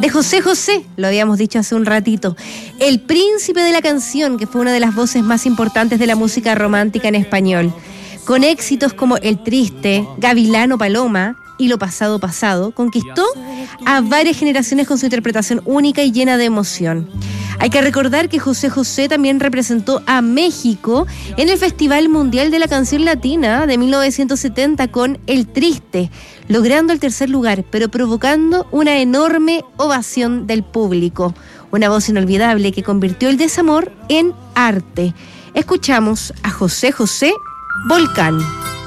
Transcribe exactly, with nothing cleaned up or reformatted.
José José, lo habíamos dicho hace un ratito, el príncipe de la canción, que fue una de las voces más importantes de la música romántica en español, con éxitos como El Triste, Gavilán o Paloma y Lo Pasado Pasado, conquistó a varias generaciones con su interpretación única y llena de emoción. Hay que recordar que José José también representó a México en el Festival Mundial de la Canción Latina de mil novecientos setenta con El Triste, logrando el tercer lugar, pero provocando una enorme ovación del público. Una voz inolvidable que convirtió el desamor en arte. Escuchamos a José José, Volcán.